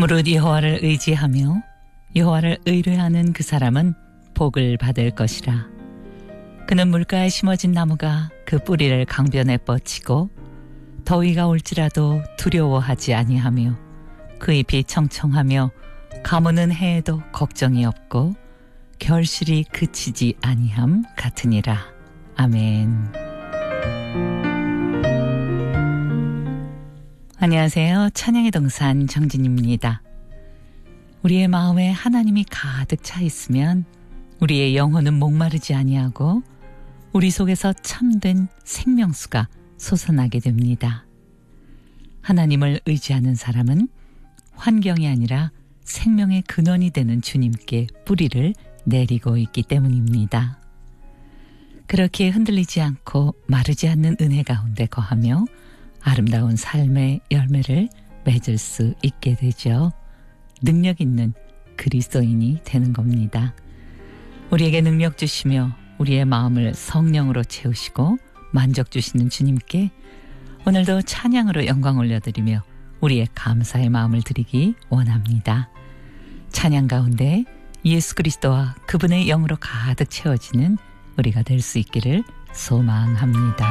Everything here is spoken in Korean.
무릇 여호와를 의지하며 여호와를 의뢰하는 그 사람은 복을 받을 것이라. 그는 물가에 심어진 나무가 그 뿌리를 강변에 뻗치고 더위가 올지라도 두려워하지 아니하며 그 잎이 청청하며 가무는 해에도 걱정이 없고 결실이 그치지 아니함 같으니라. 아멘. 안녕하세요. 찬양의 동산 정진입니다. 우리의 마음에 하나님이 가득 차 있으면 우리의 영혼은 목마르지 아니하고 우리 속에서 참된 생명수가 솟아나게 됩니다. 하나님을 의지하는 사람은 환경이 아니라 생명의 근원이 되는 주님께 뿌리를 내리고 있기 때문입니다. 그렇게 흔들리지 않고 마르지 않는 은혜 가운데 거하며 아름다운 삶의 열매를 맺을 수 있게 되죠. 능력 있는 그리스도인이 되는 겁니다. 우리에게 능력 주시며 우리의 마음을 성령으로 채우시고 만족 주시는 주님께 오늘도 찬양으로 영광 올려드리며 우리의 감사의 마음을 드리기 원합니다. 찬양 가운데 예수 그리스도와 그분의 영으로 가득 채워지는 우리가 될 수 있기를 소망합니다.